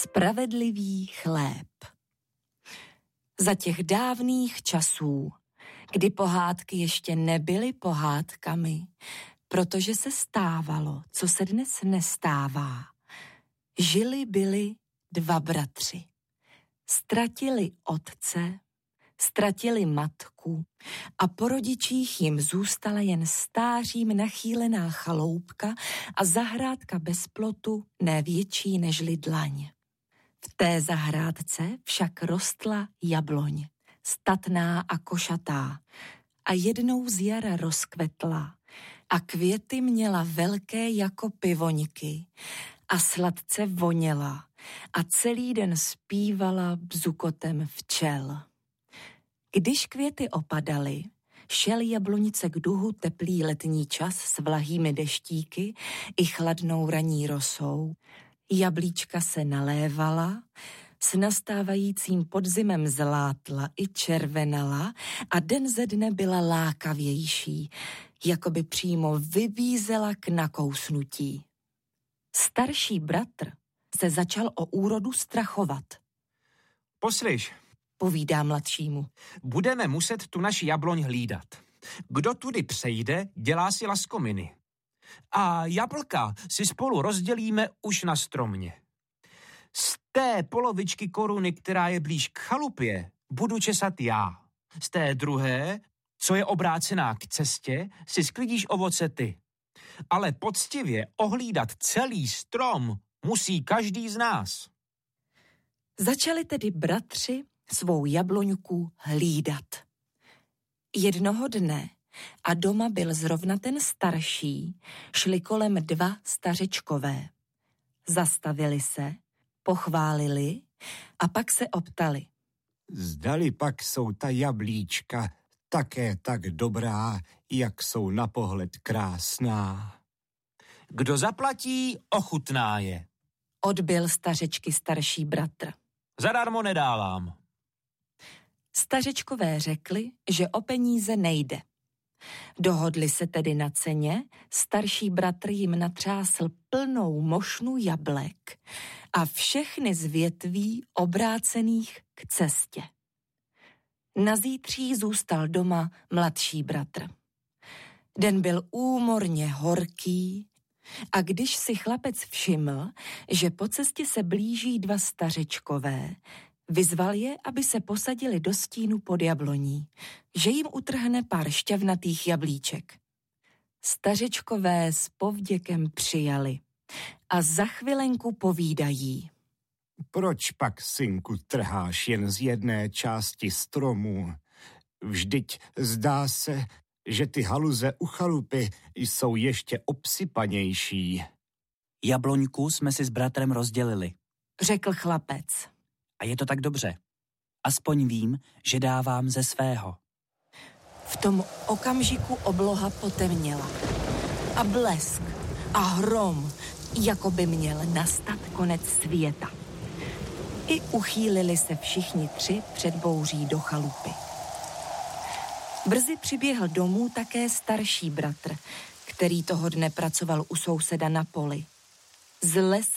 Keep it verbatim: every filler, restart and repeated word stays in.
Spravedlivý chléb. Za těch dávných časů, kdy pohádky ještě nebyly pohádkami, protože se stávalo, co se dnes nestává, žili byli dva bratři. Ztratili otce, ztratili matku a po rodičích jim zůstala jen stářím nachýlená chaloupka a zahrádka bez plotu ne větší nežli dlaň. V té zahrádce však rostla jabloň, statná a košatá, a jednou z jara rozkvetla a květy měla velké jako pivoňky a sladce voněla a celý den zpívala bzukotem včel. Když květy opadaly, šel jablonice k duhu teplý letní čas s vlahými deštíky i chladnou ranní rosou, jablíčka se nalévala, s nastávajícím podzimem zlátla i červenala a den ze dne byla lákavější, jako by přímo vybízela k nakousnutí. Starší bratr se začal o úrodu strachovat. Poslyš, povídá mladšímu, budeme muset tu naši jabloň hlídat. Kdo tudy přejde, dělá si laskominy. A jablka si spolu rozdělíme už na stromě. Z té polovičky koruny, která je blíž k chalupě, budu česat já. Z té druhé, co je obrácená k cestě, si sklidíš ovoce ty. Ale poctivě ohlídat celý strom musí každý z nás. Začali tedy bratři svou jabloňku hlídat. Jednoho dne, a doma byl zrovna ten starší, šli kolem dva stařečkové. Zastavili se, pochválili a pak se optali. Zdali pak jsou ta jablíčka také tak dobrá, jak jsou na pohled krásná. Kdo zaplatí, ochutná je. Odbyl stařečky starší bratr. Zadarmo nedávám. Stařečkové řekli, že o peníze nejde. Dohodli se tedy na ceně, starší bratr jim natřásl plnou mošnu jablek a všechny z větví obrácených k cestě. Nazítří zůstal doma mladší bratr. Den byl úmorně horký a když si chlapec všiml, že po cestě se blíží dva stařečkové, vyzval je, aby se posadili do stínu pod jabloní, že jim utrhne pár šťavnatých jablíček. Stařečkové s povděkem přijali a za chvilenku povídají. Proč pak, synku, trháš jen z jedné části stromu? Vždyť zdá se, že ty haluze u chalupy jsou ještě obsypanější. Jabloňku jsme si s bratrem rozdělili, řekl chlapec. A je to tak dobře. Aspoň vím, že dávám ze svého. V tom okamžiku obloha potemněla. A blesk a hrom, jako by měl nastat konec světa. I uchýlili se všichni tři před bouří do chalupy. Brzy přiběhl domů také starší bratr, který toho dne pracoval u souseda na poli. Zle se